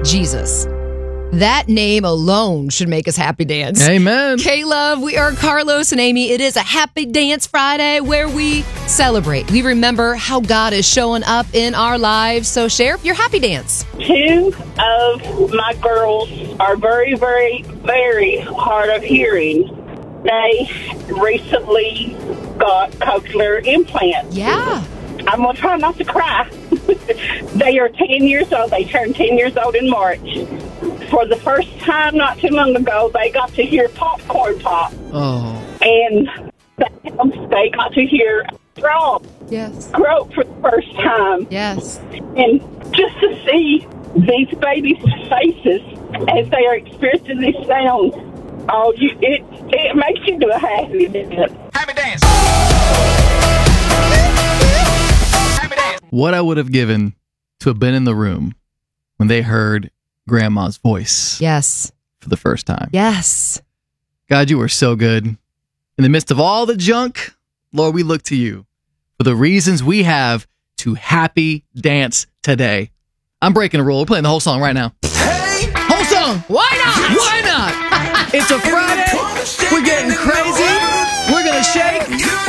Jesus. That name alone should make us happy dance. Amen. K-Love, we are Carlos and Amy. It is a Happy Dance Friday where we celebrate. We remember how God is showing up in our lives. So share your happy dance. Two of my girls are very, very, very hard of hearing. They recently got cochlear implants. Yeah. I'm going to try not to cry. They are 10 years old. They turned 10 years old in March. For the first time not too long ago, they got to hear popcorn pop. Oh. And they got to hear Frog Yes. croak for the first time. Yes. And just to see these babies' faces as they are experiencing these sounds, it makes you do a happy dance. Happy dance. Happy dance. What I would have given to have been in the room when they heard Grandma's voice Yes. for the first time. Yes. God, you are so good. In the midst of all the junk, Lord, we look to you for the reasons we have to happy dance today. I'm breaking a rule. We're playing the whole song right now. Hey, Whole song. Why not? Why not? It's a Friday. We're getting crazy. We're going to shake.